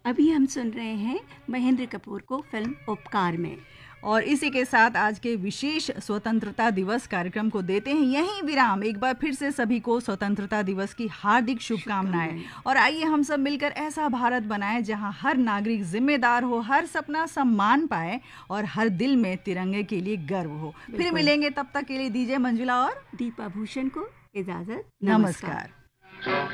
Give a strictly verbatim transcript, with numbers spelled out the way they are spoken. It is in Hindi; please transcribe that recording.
अभी हम सुन रहे हैं महेंद्र कपूर को फिल्म उपकार में। और इसी के साथ आज के विशेष स्वतंत्रता दिवस कार्यक्रम को देते हैं यहीं विराम। एक बार फिर से सभी को स्वतंत्रता दिवस की हार्दिक शुभकामनाएं। और आइए हम सब मिलकर ऐसा भारत बनाएं जहां हर नागरिक जिम्मेदार हो, हर सपना सम्मान पाए और हर दिल में तिरंगे के लिए गर्व हो। फिर मिलेंगे, तब तक के लिए दीजिए मंजुला और दीपा भूषण को इजाजत। नमस्कार, नमस्कार।